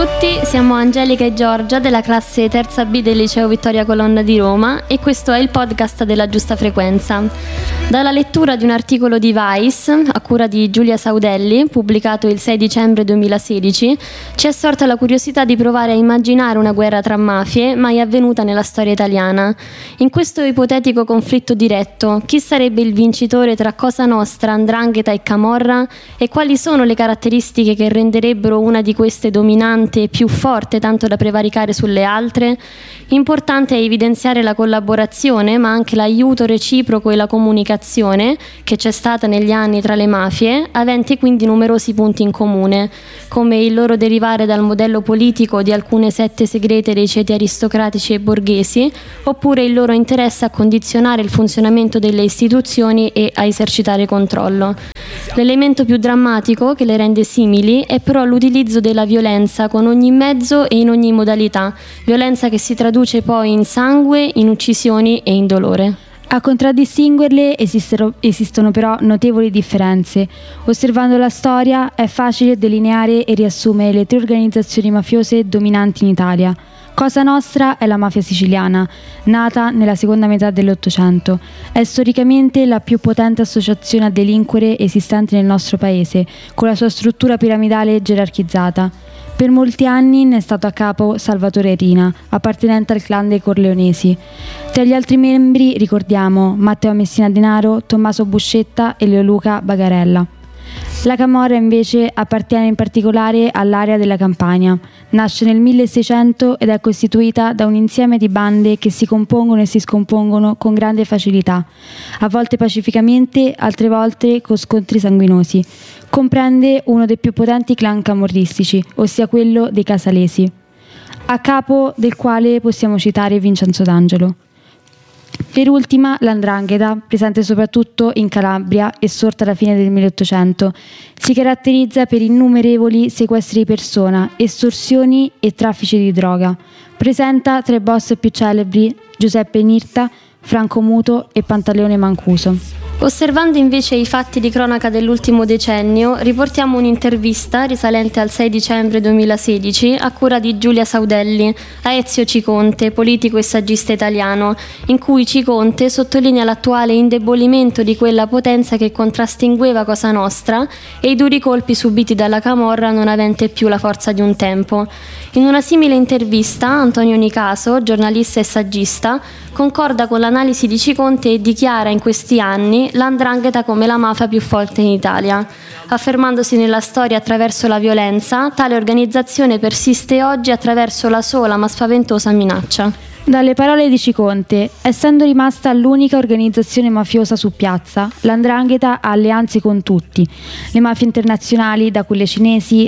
tutti, siamo Angelica e Giorgia della classe terza B del liceo Vittoria Colonna di Roma e questo è il podcast della Giusta Frequenza. Dalla lettura di un articolo di Vice, a cura di Giulia Saudelli, pubblicato il 6 dicembre 2016, ci è sorta la curiosità di provare a immaginare una guerra tra mafie mai avvenuta nella storia italiana. In questo ipotetico conflitto diretto, chi sarebbe il vincitore tra Cosa Nostra, 'Ndrangheta e Camorra e quali sono le caratteristiche che renderebbero una di queste dominante e più forte tanto da prevaricare sulle altre? Importante è evidenziare la collaborazione ma anche l'aiuto reciproco e la comunicazione che c'è stata negli anni tra le mafie, aventi quindi numerosi punti in comune, come il loro derivare dal modello politico di alcune sette segrete dei ceti aristocratici e borghesi, oppure il loro interesse a condizionare il funzionamento delle istituzioni e a esercitare controllo. L'elemento più drammatico che le rende simili è però l'utilizzo della violenza con ogni mezzo e in ogni modalità, violenza che si traduce poi in sangue, in uccisioni e in dolore. A contraddistinguerle esistono però notevoli differenze. Osservando la storia è facile delineare e riassumere le tre organizzazioni mafiose dominanti in Italia. Cosa Nostra è la mafia siciliana, nata nella seconda metà dell'Ottocento. È storicamente la più potente associazione a delinquere esistente nel nostro paese, con la sua struttura piramidale gerarchizzata. Per molti anni ne è stato a capo Salvatore Rina, appartenente al clan dei Corleonesi. Tra gli altri membri ricordiamo Matteo Messina Denaro, Tommaso Buscetta e Leoluca Bagarella. La Camorra invece appartiene in particolare all'area della Campania. Nasce nel 1600 ed è costituita da un insieme di bande che si compongono e si scompongono con grande facilità, a volte pacificamente, altre volte con scontri sanguinosi. Comprende uno dei più potenti clan camorristici, ossia quello dei Casalesi, a capo del quale possiamo citare Vincenzo D'Angelo. Per ultima, l''Ndrangheta, presente soprattutto in Calabria e sorta alla fine del 1800, si caratterizza per innumerevoli sequestri di persona, estorsioni e traffici di droga. Presenta tra i boss più celebri Giuseppe Nirta, Franco Muto e Pantaleone Mancuso. Osservando invece i fatti di cronaca dell'ultimo decennio, riportiamo un'intervista risalente al 6 dicembre 2016 a cura di Giulia Saudelli a Ezio Ciconte, politico e saggista italiano, in cui Ciconte sottolinea l'attuale indebolimento di quella potenza che contrastingueva Cosa Nostra e i duri colpi subiti dalla Camorra non avente più la forza di un tempo. In una simile intervista, Antonio Nicaso, giornalista e saggista, concorda con l'analisi di Ciconte e dichiara in questi anni l''Ndrangheta come la mafia più forte in Italia. Affermandosi nella storia attraverso la violenza, tale organizzazione persiste oggi attraverso la sola ma spaventosa minaccia. Dalle parole di Ciconte, essendo rimasta l'unica organizzazione mafiosa su piazza, l''Ndrangheta ha alleanze con tutti, le mafie internazionali, da quelle cinesi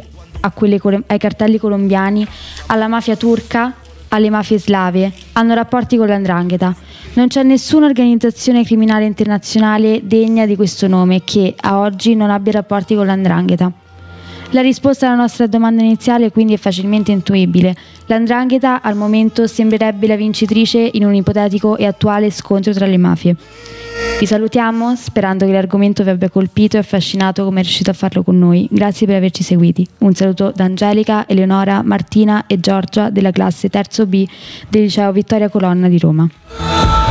ai cartelli colombiani, alla mafia turca, alle mafie slave, hanno rapporti con l''Ndrangheta. Non c'è nessuna organizzazione criminale internazionale degna di questo nome che, a oggi, non abbia rapporti con l''Ndrangheta. La risposta alla nostra domanda iniziale quindi è facilmente intuibile. L''Ndrangheta al momento sembrerebbe la vincitrice in un ipotetico e attuale scontro tra le mafie. Vi salutiamo sperando che l'argomento vi abbia colpito e affascinato come è riuscito a farlo con noi. Grazie per averci seguiti. Un saluto da Angelica, Eleonora, Martina e Giorgia della classe terzo B del liceo Vittoria Colonna di Roma.